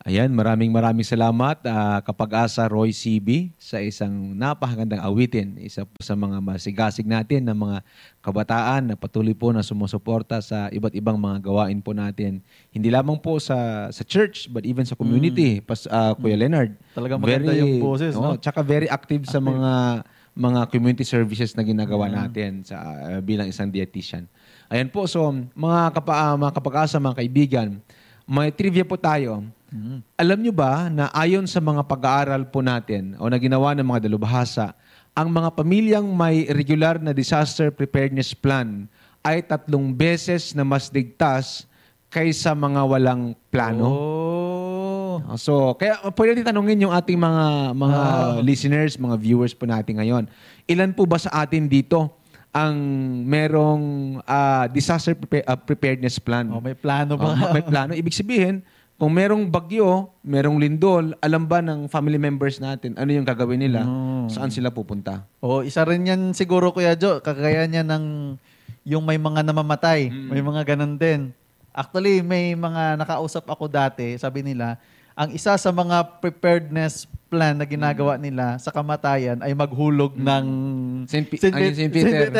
Ayan, maraming salamat Kapag-asa Roy CB sa isang napakagandang awitin. Isa po sa mga masigasig natin na mga kabataan na patuloy po na sumusuporta sa iba't ibang mga gawain po natin. Hindi lamang po sa church but even sa community. Kuya Leonard. Talagang maganda yung boses, no? Tsaka very active sa mga community services na ginagawa natin sa bilang isang dietitian. Ayan po, so mga kapag-asa, mga kaibigan, may trivia po tayo. Alam nyo ba na ayon sa mga pag-aaral po natin o na ginawa ng mga dalubhasa, ang mga pamilyang may regular na disaster preparedness plan ay 3 beses na mas ligtas kaysa mga walang plano? So, kaya pwede natin tanungin yung ating mga listeners, mga viewers po natin ngayon. Ilan po ba sa atin dito ang merong disaster preparedness plan? May plano ba? May plano. Ibig sabihin, kung merong bagyo, merong lindol, alam ba ng family members natin ano yung gagawin nila? Saan sila pupunta? Isa rin yan siguro, Kuya Jo. Kagaya niya ng yung may mga namamatay. May mga ganun din. Actually, may mga nakausap ako dati, sabi nila, ang isa sa mga preparedness plan na ginagawa nila sa kamatayan ay maghulog ng St. Peter.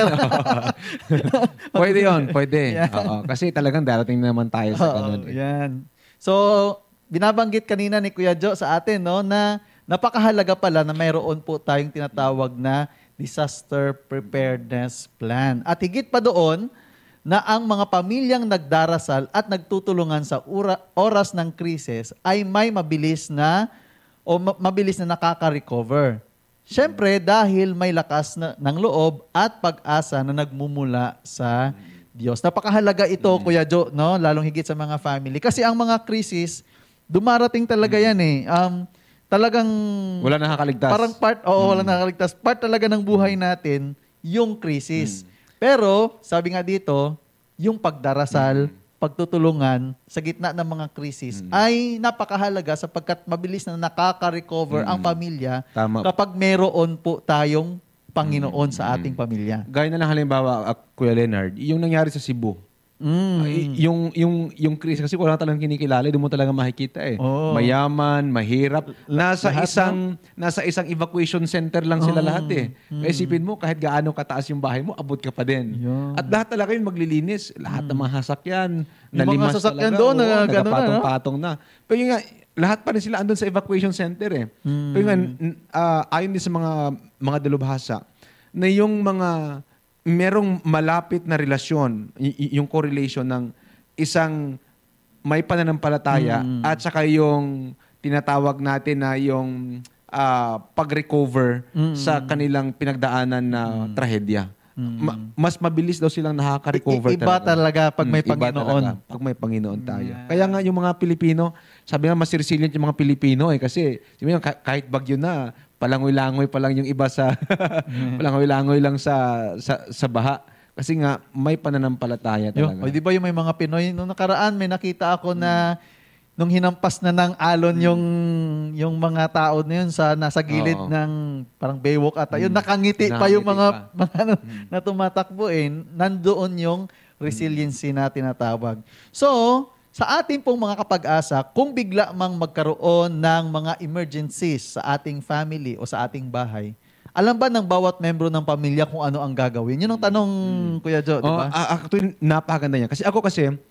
Pwede yun, pwede. Oo, kasi talagang darating naman tayo sa ganun. Yan. So, binabanggit kanina ni Kuya Jo sa atin, no, na napakahalaga pala na mayroon po tayong tinatawag na disaster preparedness plan. At higit pa doon, na ang mga pamilyang nagdarasal at nagtutulungan sa oras ng krisis ay may mabilis na nakaka-recover. Siyempre, dahil may lakas ng loob at pag-asa na nagmumula sa Diyos. Napakahalaga ito, Kuya Jo, no? Lalong higit sa mga family. Kasi ang mga krisis, dumarating talaga yan eh. Talagang wala nakakaligtas. Parang wala nakakaligtas. Part talaga ng buhay natin, yung krisis. Pero, sabi nga dito, yung pagdarasal, pagtutulungan sa gitna ng mga krisis ay napakahalaga sapagkat mabilis na nakaka-recover ang pamilya kapag meron po tayong Panginoon sa ating pamilya. Gaya na lang halimbawa, Kuya Leonard, yung nangyari sa Cebu. Yung krisis kasi wala talagang kinikilala, doon mo talaga makikita eh. Mayaman, mahirap. Nasa isang evacuation center lang sila lahat eh. Kaya isipin mo, kahit gaano kataas yung bahay mo, abot ka pa din. At lahat talaga yung maglilinis. Lahat ng mga sasakyan, nalimas mga sasakyan talaga. Doon, nagpatong-patong na. Pero yung nga, lahat pa rin sila andun sa evacuation center eh. Pero nga, ayon din sa mga dalubhasa, na yung mga merong malapit na relasyon, yung correlation ng isang may pananampalataya at saka yung tinatawag natin na yung pag-recover sa kanilang pinagdaanan na trahedya. Mas mabilis daw silang nakaka-recover talaga pag may Panginoon. Pag may Panginoon tayo. Kaya nga yung mga Pilipino, sabi nga mas resilient yung mga Pilipino eh kasi kahit bagyo na, palangoy-langoy pa lang yung iba sa palangoy-langoy lang sa baha. Kasi nga may pananampalataya talaga. Di ba yung may mga Pinoy nung nakaraan may nakita ako na nung hinampas na ng alon yung mga tao na yun nasa gilid ng parang baywalk ata. Yun nakangiti pa yung mga na tumatakbo eh. Nandoon yung resiliency na tinatawag. So, sa ating pong mga kapag-asa, kung bigla mang magkaroon ng mga emergencies sa ating family o sa ating bahay, alam ba ng bawat membro ng pamilya kung ano ang gagawin? Yun ang tanong, Kuya Jo, di ba? Actually, napakaganda niya. Kasi ako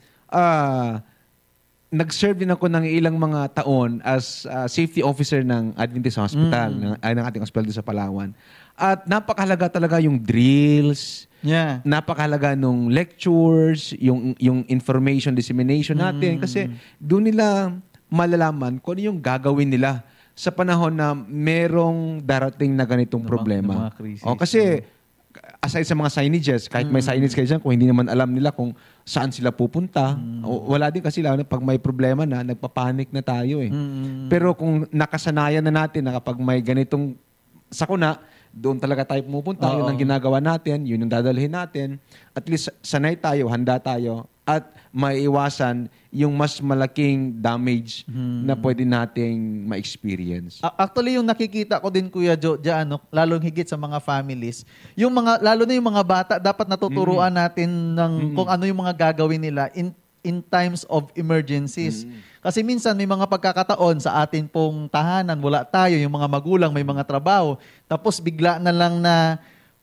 nag-serve din ako ng ilang mga taon as safety officer ng Adventist Hospital, ng ating hospital sa Palawan. At napakahalaga talaga yung drills, napakahalaga nung lectures, yung information dissemination natin. Kasi doon nila malalaman kung ano yung gagawin nila sa panahon na merong darating na ganitong problema. Kasi aside sa mga signages, kahit may signage kayo dyan, kung hindi naman alam nila kung saan sila pupunta, wala din kasi lalo pag may problema na, nagpapanik na tayo eh. Pero kung nakasanayan na natin na kapag may ganitong sakuna, doon talaga tayo pumupunta, yun ang ginagawa natin, yun ang dadalhin natin. At least sanay tayo, handa tayo, at maiiwasan yung mas malaking damage na pwede nating ma-experience. Actually, yung nakikita ko din, Kuya Jo, dyan, lalong higit sa mga families, lalo na yung mga bata, dapat natuturuan natin ng kung ano yung mga gagawin nila in times of emergencies. Kasi minsan may mga pagkakataon sa atin pong tahanan, wala tayo, yung mga magulang may mga trabaho, tapos bigla na lang na